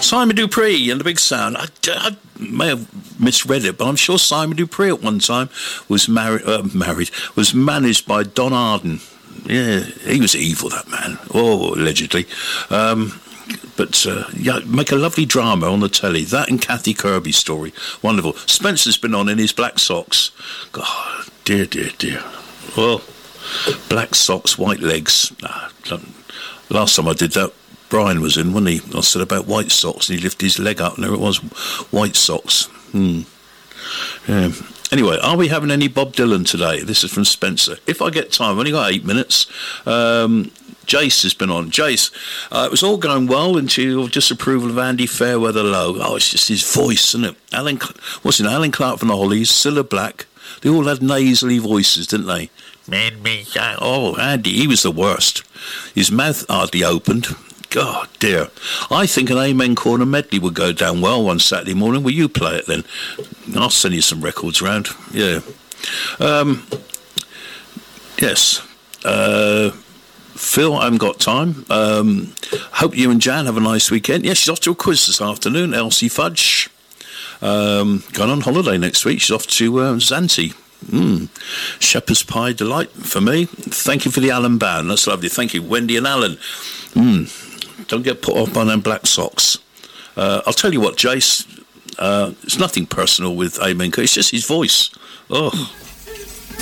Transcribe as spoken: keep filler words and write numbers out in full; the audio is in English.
Simon Dupree and the Big Sound. I, I may have misread it, but I'm sure Simon Dupree at one time was married. Uh, married was managed by Don Arden. Yeah, he was evil, that man. Oh, allegedly. Um, but uh, yeah, make a lovely drama on the telly. That and Kathy Kirby's story, wonderful. Spencer's been on in his black socks. God, dear, dear, dear. Well, black socks, white legs. Nah, last time I did that, Brian was in, wasn't he? I said about white socks, and he lifted his leg up, and there it was, white socks. Hmm. Yeah. Anyway, are we having any Bob Dylan today? This is from Spencer. If I get time, I've only got eight minutes. Um, Jace has been on. Jace, uh, it was all going well until your disapproval of Andy Fairweather Low. Oh, it's just his voice, isn't it? Alan, what's it? Alan Clark from the Hollies, Cilla Black. They all had nasally voices, didn't they? Man, me, oh, Andy, he was the worst. His mouth hardly opened. God dear. I think an Amen Corner medley would go down well one Saturday morning. Will you play it then? I'll send you some records round. Yeah. Um, yes. Uh, Phil, I haven't got time. Um, hope you and Jan have a nice weekend. Yeah, she's off to a quiz this afternoon, Elsie Fudge. Um, going on holiday next week. She's off to uh, Zante. Mm. Shepherd's pie delight for me. Thank you for the Alan Band. That's lovely. Thank you, Wendy and Alan. Mm. Don't get put off by them black socks. Uh, I'll tell you what, Jace, uh, it's nothing personal with Amen. It's just his voice. Oh.